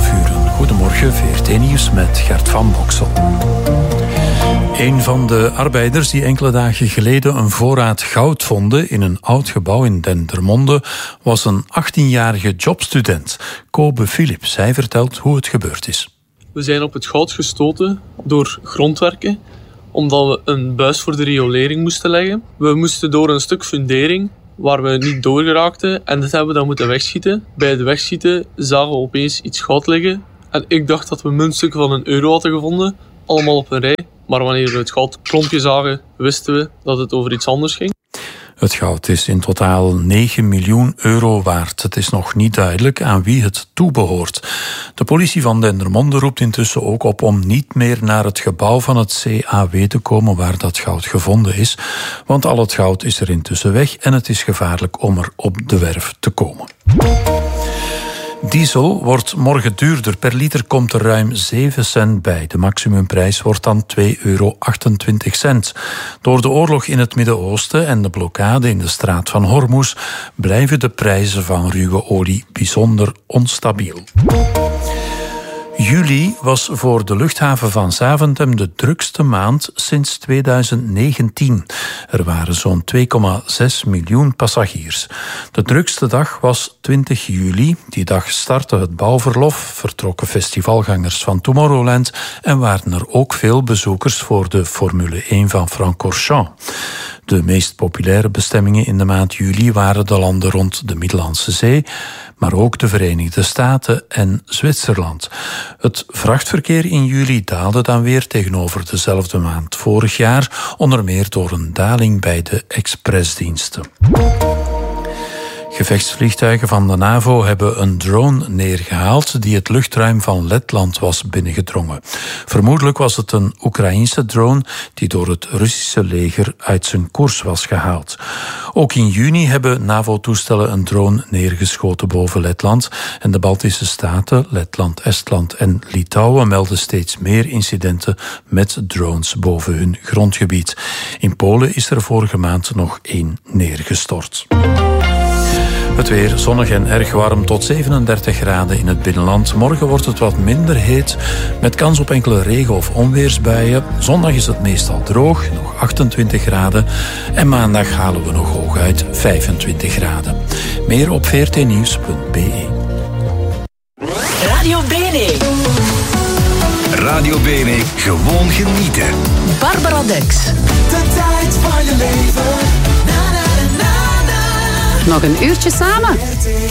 11:00. Goedemorgen, VRT Nieuws met Gert van Boksel. Een van de arbeiders die enkele dagen geleden een voorraad goud vonden in een oud gebouw in Dendermonde was een 18-jarige jobstudent. Kobe Philips. Hij vertelt hoe het gebeurd is. We zijn op het goud gestoten door grondwerken, omdat we een buis voor de riolering moesten leggen. We moesten door een stuk fundering waar we niet doorgeraakten en dat hebben we dan moeten wegschieten. Bij het wegschieten zagen we opeens iets goud liggen en ik dacht dat we muntstukken van €1 hadden gevonden, allemaal op een rij. Maar wanneer we het goudklompje zagen, wisten we dat het over iets anders ging. Het goud is in totaal €9 miljoen waard. Het is nog niet duidelijk aan wie het toebehoort. De politie van Dendermonde roept intussen ook op om niet meer naar het gebouw van het CAW te komen waar dat goud gevonden is. Want al het goud is er intussen weg en het is gevaarlijk om er op de werf te komen. Diesel wordt morgen duurder. Per liter komt er ruim 7 cent bij. De maximumprijs wordt dan €2,28. Door de oorlog in het Midden-Oosten en de blokkade in de straat van Hormuz blijven de prijzen van ruwe olie bijzonder onstabiel. Juli was voor de luchthaven van Zaventem de drukste maand sinds 2019. Er waren zo'n 2,6 miljoen passagiers. De drukste dag was 20 juli. Die dag startte het bouwverlof, vertrokken festivalgangers van Tomorrowland en waren er ook veel bezoekers voor de Formule 1 van Francorchamps. De meest populaire bestemmingen in de maand juli waren de landen rond de Middellandse Zee, maar ook de Verenigde Staten en Zwitserland. Het vrachtverkeer in juli daalde dan weer tegenover dezelfde maand vorig jaar, onder meer door een daling bij de expressdiensten. Gevechtsvliegtuigen van de NAVO hebben een drone neergehaald die het luchtruim van Letland was binnengedrongen. Vermoedelijk was het een Oekraïense drone die door het Russische leger uit zijn koers was gehaald. Ook in juni hebben NAVO-toestellen een drone neergeschoten boven Letland en de Baltische staten, Letland, Estland en Litouwen melden steeds meer incidenten met drones boven hun grondgebied. In Polen is er vorige maand nog 1 neergestort. Het weer zonnig en erg warm tot 37 graden in het binnenland. Morgen wordt het wat minder heet, met kans op enkele regen- of onweersbuien. Zondag is het meestal droog, nog 28 graden. En maandag halen we nog hooguit 25 graden. Meer op vrtnieuws.be. Radio Bene. Radio Bene, gewoon genieten. Barbara Dex. De tijd van je leven. Nog een uurtje samen.